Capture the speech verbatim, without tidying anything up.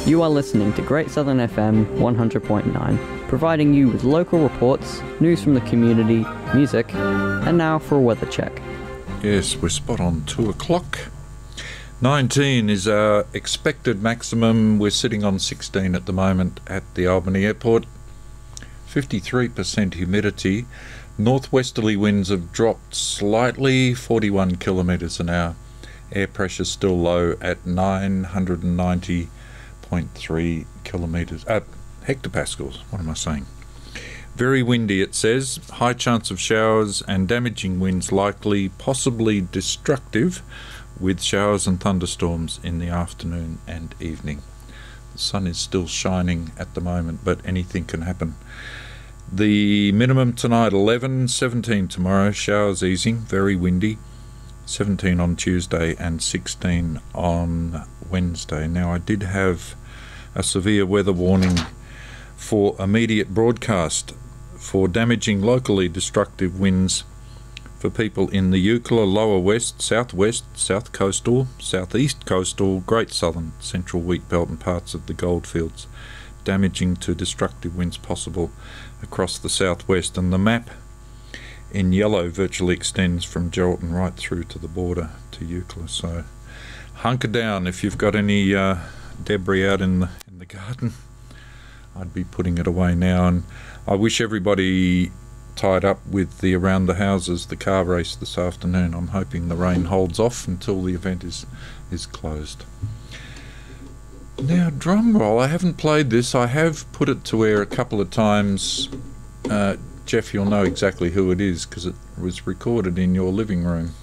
You are listening to Great Southern F M one hundred point nine, providing you with local reports, news from the community, music, and now for a weather check. Yes, we're spot on two o'clock. nineteen is our expected maximum. We're sitting on sixteen at the moment at the Albany Airport. fifty-three percent humidity. Northwesterly winds have dropped slightly, forty-one kilometres an hour. Air pressure still low at nine hundred ninety point three kilometres, uh, hectopascals. What am I saying? Very windy, it says. High chance of showers and damaging winds likely, possibly destructive, with showers and thunderstorms in the afternoon and evening. The sun is still shining at the moment, but anything can happen. The minimum tonight eleven, seventeen tomorrow, showers easing, very windy, seventeen on Tuesday and sixteen on Wednesday. Now, I did have a severe weather warning for immediate broadcast for damaging locally destructive winds for people in the Eucla, Lower West, Southwest, South Coastal, Southeast Coastal, Great Southern, Central Wheatbelt and parts of the Goldfields. Damaging to destructive winds possible across the southwest, and the map in yellow virtually extends from Geraldton right through to the border to Eucla. So hunker down if you've got any uh, debris out in the in the garden. I'd be putting it away now, and I wish everybody tied up with the around the houses, the car race this afternoon. I'm hoping the rain holds off until the event is is closed. Now, drum roll, I haven't played this. I have put it to air a couple of times. Uh, Jeff, you'll know exactly who it is because it was recorded in your living room.